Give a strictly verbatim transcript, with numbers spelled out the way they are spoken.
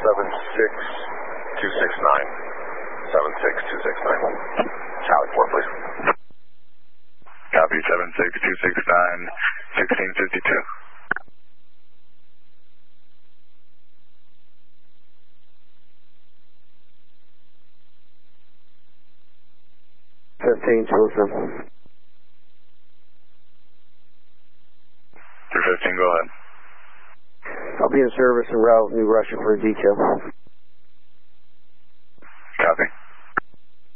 seven six two six nine. seven six two six nine. Charlie four, please. Copy, seven six two six nine, sixteen fifty-two. fifteen two oh seven. three fifteen, go ahead. I'll be in service en route, New Russia for a detail.